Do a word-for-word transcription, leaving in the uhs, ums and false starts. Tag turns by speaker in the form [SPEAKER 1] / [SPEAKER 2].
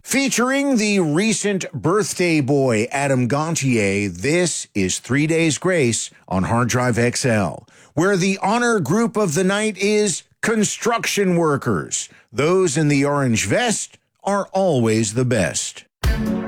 [SPEAKER 1] Featuring the recent birthday boy, Adam Gontier, this is Three Days Grace on Hard Drive X L, where the honor group of the night is construction workers. Those in the orange vest are always the best.